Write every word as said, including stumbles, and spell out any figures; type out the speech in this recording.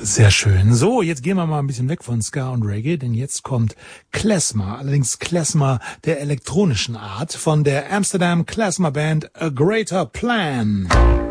Sehr schön. So, jetzt gehen wir mal ein bisschen weg von Ska und Reggae, denn jetzt kommt Klezmer, allerdings Klezmer der elektronischen Art von der Amsterdam Klezmer Band A Greater Plan.